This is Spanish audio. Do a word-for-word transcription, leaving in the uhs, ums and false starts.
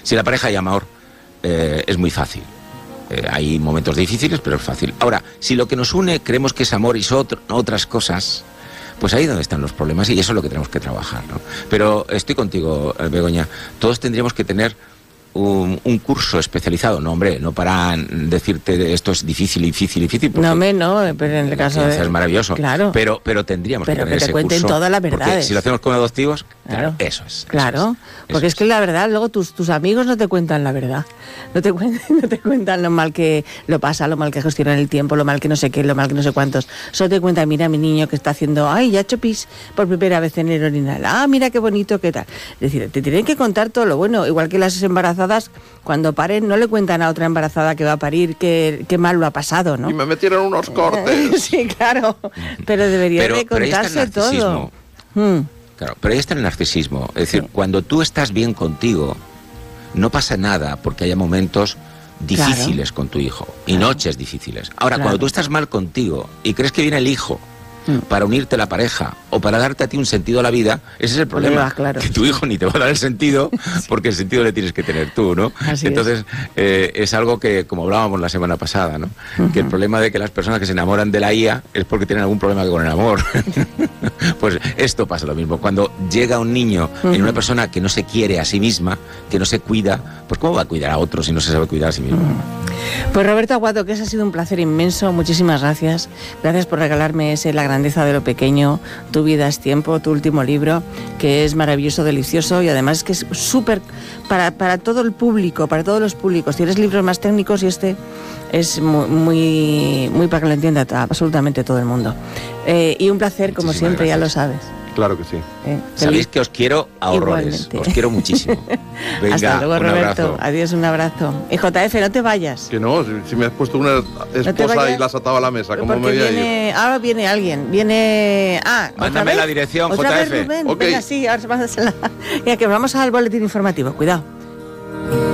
Si la pareja hay amor, eh, es muy fácil. Eh, hay momentos difíciles, pero es fácil. Ahora, si lo que nos une creemos que es amor y son otro, otras cosas, pues ahí es donde están los problemas y eso es lo que tenemos que trabajar, ¿no? Pero estoy contigo, Begoña, todos tendríamos que tener un, un curso especializado, no, hombre, no para decirte esto es difícil, difícil, difícil. No, me no, pero en el caso de... es maravilloso, claro. pero, pero tendríamos pero que tener que te ese cuenten curso. todas las verdades. Porque si lo hacemos con adoptivos, claro, claro, eso es. Claro, eso es, porque eso es que la verdad, luego tus, tus amigos no te cuentan la verdad. No te cuentan, no te cuentan lo mal que lo pasa, lo mal que gestionan el tiempo, lo mal que no sé qué, lo mal que no sé cuántos. Solo te cuentan, mira, mi niño que está haciendo, ay, ya ha hecho pis por primera vez en el orinal. Ah, mira qué bonito, qué tal. Es decir, te tienen que contar todo lo bueno, igual que las embarazadas, cuando paren, no le cuentan a otra embarazada que va a parir qué, qué mal lo ha pasado, ¿no? Y me metieron unos cortes. Sí, claro, pero debería pero, de contarse pero ahí está el todo. Hmm. Claro, pero ahí está el narcisismo. Es decir, sí. cuando tú estás bien contigo, no pasa nada porque haya momentos difíciles claro. con tu hijo y claro. noches difíciles. Ahora, claro. cuando tú estás mal contigo y crees que viene el hijo para unirte a la pareja o para darte a ti un sentido a la vida, ese es el problema, va, claro. que tu hijo ni te va a dar el sentido porque el sentido le tienes que tener tú, ¿no? Así Entonces, es. Eh, es algo que, como hablábamos la semana pasada, ¿no? Uh-huh. Que el problema de que las personas que se enamoran de la I A es porque tienen algún problema con el amor. Pues esto pasa lo mismo. Cuando llega un niño uh-huh. en una persona que no se quiere a sí misma, que no se cuida, pues ¿cómo va a cuidar a otros si no se sabe cuidar a sí mismo? Uh-huh. Pues Roberto Aguado, que eso ha sido un placer inmenso, muchísimas gracias. Gracias por regalarme ese La grandeza de lo pequeño, Tu vida es tiempo, tu último libro, que es maravilloso, delicioso y además es que es súper para, para todo el público, para todos los públicos. Tienes libros más técnicos y este es muy, muy, muy para que lo entienda absolutamente todo el mundo. Eh, y un placer, como Muchísimas siempre, gracias. ya lo sabes. Claro que sí. Eh, Sabéis que os quiero a horrores. Igualmente. Os quiero muchísimo. Venga, hasta luego, un Roberto. abrazo. Adiós, un abrazo. Y J F, no te vayas. Que no, si, si me has puesto una esposa no y la has atado a la mesa, ¿cómo porque me voy a viene, ir? ahora viene alguien, viene... Ah, Mándame la dirección, ¿Otra J F. Vez, Rubén? Okay. Venga, sí, ahora mándasela. Ya que vamos al boletín informativo, cuidado.